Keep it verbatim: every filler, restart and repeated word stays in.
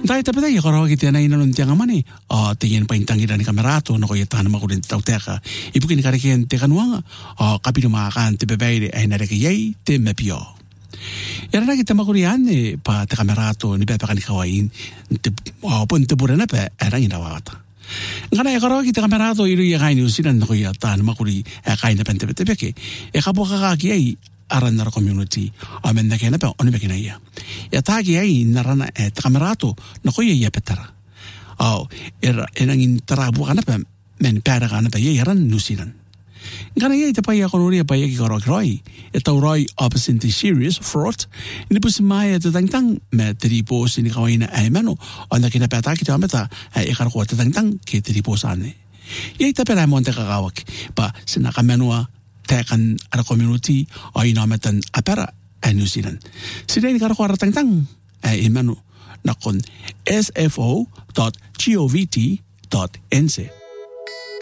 Dai tapeta i koro ki tena ina non tianga mani a te yen pa intangira ni kamerato no ko yeta na makurin tauteka i puki ni kareken te kanuanga a kapino ma kan te bebeire ai na reke yei te mepio. Era na ki te makuri ane pa te kamerato ni pepe kani kawain te a pun te pure na pe era ina wata. Ngana e koro ki te kamerato i ru i gaini usinan no ko yeta na makuri e kaina pente pete peke e kapo kakaki ai arana community a menda kena pe onu bekina ia ya tagi ai narana e kamerato no ko ia petara au era enangin tarabu kana pe men pera kana pe ia ran nusinan ngana ia te pai a konoria pai ki koro kroi e tau roi opposite serious fraud ni pus mai te tangtang me tri pos ni kawaina ai mano ona kena pe ataki te ameta e karo ko te tangtang ke tri pos ane ia te pera monte kakawak pa sina kamenua tekan ara community o ina metan apara a New Zealand. Sida ni karo ara tangtang e imanu nakon s f o dot govt dot n z.